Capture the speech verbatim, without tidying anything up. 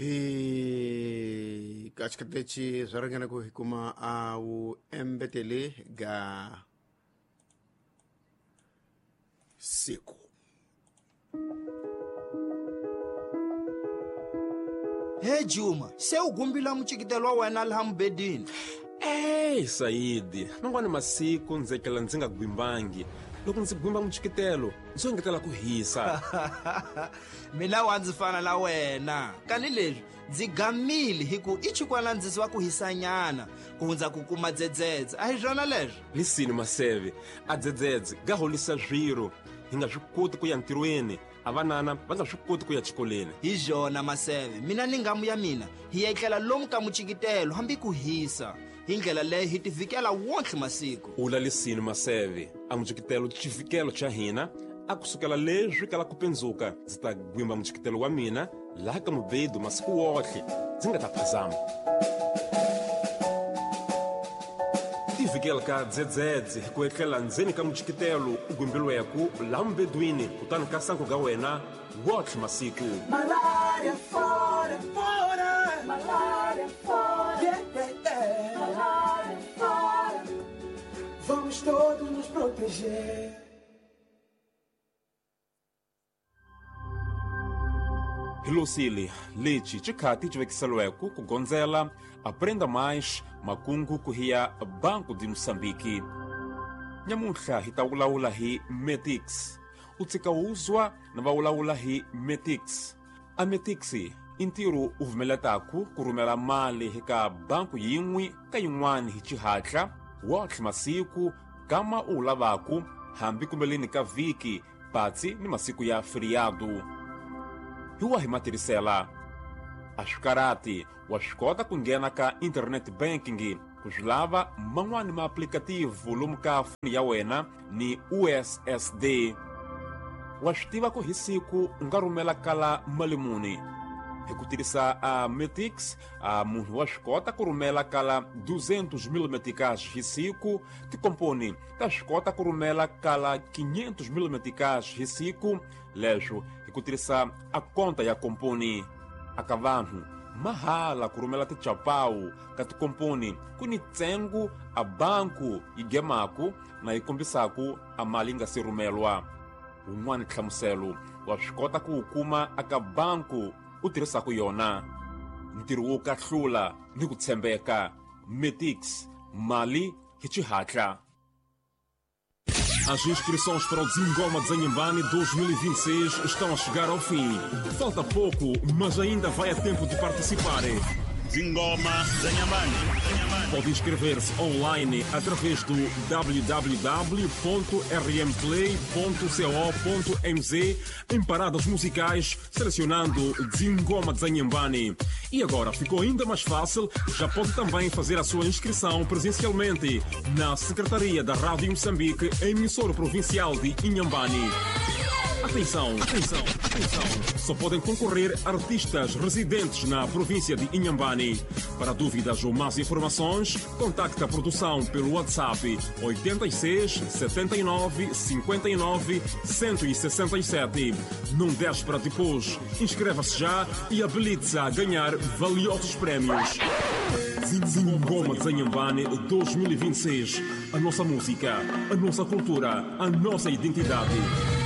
e katikati zarangana ko hikuma au embetele ga siku Hey Juma, se ugumbila mchikitelo wa wena alhamu bedini. Hey Saidi, mangwani masiku nzekela nzinga gwimbangi. Loko ndzi gwimba mchikitelo, nzo ngetela ku hisa. Mina wanzifana la wena. Kanileli, ndzi gamili hiku ichikwana ndzisiwa ku hisanyana, kuhunza kukuma dzedzedze. Ahijana lejo? Lisini maseve, a dzedzedze, gaholisa zwiro. Hinga swikoti ku ya ntirweni, avanana va nga swikoti ku ya chikoleni. Hijona maseve, mina ningamu ya mina, hiyekela lomu ka mchikitelo, hambi ku hisa. Hindlela leyo hitivikela wonke masiku. Ula lisini maseve, a mchikitelo chivikelo cha hina, a kusukela lezwi kala kupenzuka, zita gwimba mchikitelo wa mina, laka mubedu masiku wohle, zinga taphazama. Tivikela ka dzedzedze, kuekela nzeni ka mchikitelo, ugwimbilweku, la mbedwini, kutani kasanko ga wena, wohle masiku. Malaria fora, fora, malaria fora, yeah, yeah, yeah. Malaria fora, vamos todos nos proteger. Hilosili, leite, chikati chivekiselueku, kugonzela, aprenda mais, makungu kuhia Banco de Moçambique. Nyamuntla hitaulaula hi Metix. Utsika uzwa na vaulaula hi Metix. A Metix, intiru uvumeletaku kurumela mali hika banku yinwi ka yinwani hi chihatla, wotle masiku, kama ulavaku, hambi kumelini ka viki, patsi ni masiku ya feriado. Hiwa himaterisela. Ashkarati, washkota kungena ka internet banking, kujlava mangwani ma aplikativu lumka funi ya wena ni U S S D. Washtiva ko hisiku ngarumela kala malimuni. Hikutirisa a Metix, a munhu washkota kurumela kala duzentos mil meticais hisiku, que compone tashkota kurumela kala quinhentos mil meticais hisiku, lejo hikutirisa a conta ya compone. A kavanhu, mahala kurumela te chapau, kati compone kunitsengu a banku igemaku na ikombisaku a malinga serumelwa. Unwani tlamuselu, washkota kuukuma aka banku utirisa ku yona. Ntiru wo kahlula ni ku tshembeka. Metix, mali hi chihatla. As inscrições para o Dzingoma Dzanhambane dois mil e vinte e seis estão a chegar ao fim. Falta pouco, mas ainda vai a tempo de participar. Dzingoma Dzanhambane. Pode inscrever-se online através do w w w ponto r m play ponto co ponto m z em paradas musicais, selecionando Dzingoma Dzanhambane. E agora ficou ainda mais fácil, já pode também fazer a sua inscrição presencialmente na Secretaria da Rádio Moçambique, emissora provincial de Inhambane. Atenção, atenção, atenção. Só podem concorrer artistas residentes na província de Inhambane. Para dúvidas ou mais informações, contacte a produção pelo WhatsApp oito seis, sete nove, cinco nove, um seis sete. Não deixe para depois. Inscreva-se já e habilite-se a ganhar valiosos prémios. Dzingoma Dzanhambane dois mil e vinte e seis. A nossa música, a nossa cultura, a nossa identidade.